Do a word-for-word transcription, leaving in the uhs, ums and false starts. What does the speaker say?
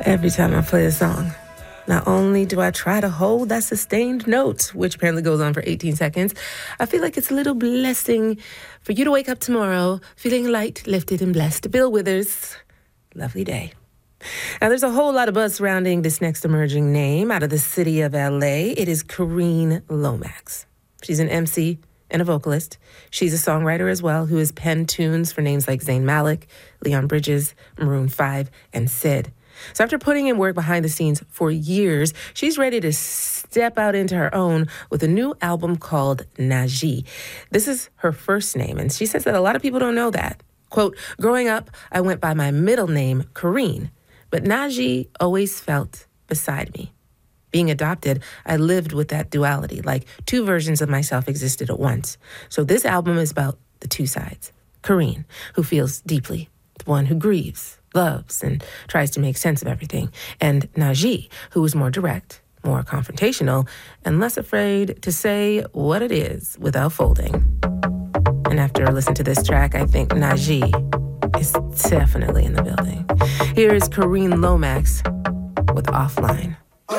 Every time I play a song, not only do I try to hold that sustained note, which apparently goes on for eighteen seconds, I feel like it's a little blessing for you to wake up tomorrow feeling light, lifted, and blessed. Bill Withers, lovely day. Now, there's a whole lot of buzz surrounding this next emerging name out of the city of L A. It is Kareen Lomax. She's an M C and a vocalist. She's a songwriter as well who has penned tunes for names like Zayn Malik, Leon Bridges, Maroon five, and Syd. So after putting in work behind the scenes for years, she's ready to step out into her own with a new album called Najee. This is her first name, and she says that a lot of people don't know that. Quote, growing up, I went by my middle name, Kareen, but Najee always felt beside me. Being adopted, I lived with that duality, like two versions of myself existed at once. So this album is about the two sides. Kareen, who feels deeply, the one who grieves, loves, and tries to make sense of everything. And Najee, who is more direct, more confrontational, and less afraid to say what it is without folding. And after I listen to this track, I think Najee is definitely in the building. Here is Kareen Lomax with Offline.